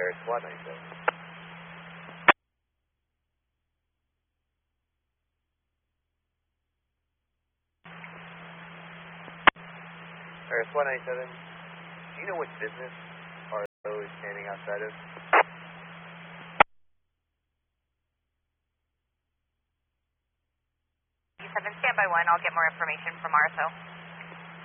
Air Squad 97. Air Squad 97, do you know what business RO is standing outside of? 7, stand by 1. I'll get more information from RSO.